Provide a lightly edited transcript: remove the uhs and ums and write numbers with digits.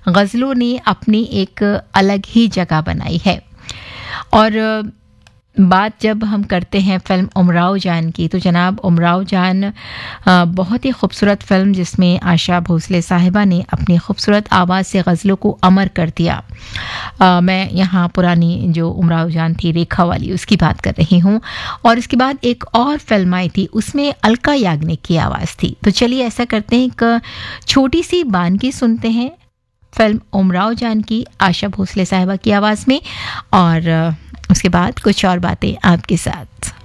गज़लों ने अपनी एक अलग ही जगह बनाई है। और बात जब हम करते हैं फ़िल्म उमराव जान की, तो जनाब उमराव जान बहुत ही खूबसूरत फ़िल्म जिसमें आशा भोसले साहिबा ने अपनी खूबसूरत आवाज़ से गज़लों को अमर कर दिया। मैं यहाँ पुरानी जो उमराव जान थी रेखा वाली, उसकी बात कर रही हूँ। और इसके बाद एक और फ़िल्म आई थी, उसमें अलका याग्निक की आवाज़ थी। तो चलिए ऐसा करते हैं, एक छोटी सी बानगी सुनते हैं फ़िल्म उमराव जान की आशा भोसले साहिबा की आवाज़ में, और उसके बाद कुछ और बातें आपके साथ।